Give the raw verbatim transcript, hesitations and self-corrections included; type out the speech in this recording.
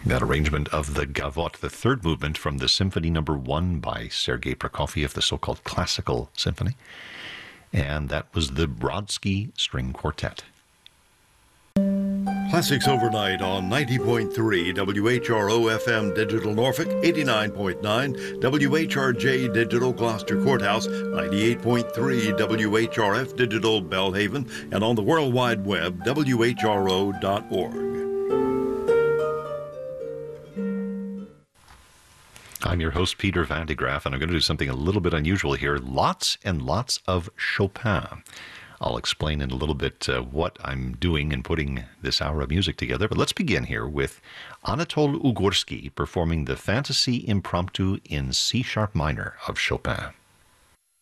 That arrangement of the Gavotte, the third movement from the Symphony Number One by Sergei Prokofiev, the so-called classical symphony. And that was the Brodsky String Quartet. Classics Overnight on ninety point three W H R O F M Digital Norfolk, eighty-nine point nine W H R J Digital Gloucester Courthouse, ninety-eight point three W H R F Digital Belhaven, and on the World Wide Web, W H R O dot org. I'm your host, Peter Van de Graaff, and I'm going to do something a little bit unusual here. Lots and lots of Chopin. I'll explain in a little bit uh, what I'm doing in putting this hour of music together. But let's begin here with Anatol Ugorsky performing the Fantasy Impromptu in C-sharp minor of Chopin.